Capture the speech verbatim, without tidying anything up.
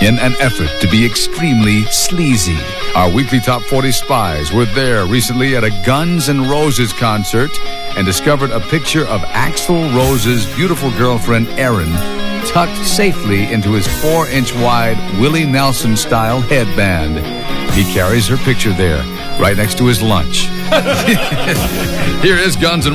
in an effort to be extremely sleazy. Our weekly Top forty Spies were there recently at a Guns N' Roses concert and discovered a picture of Axl Rose's beautiful girlfriend, Erin, tucked safely into his four-inch wide Willie Nelson-style headband. He carries her picture there, right next to his lunch. Here is Guns N'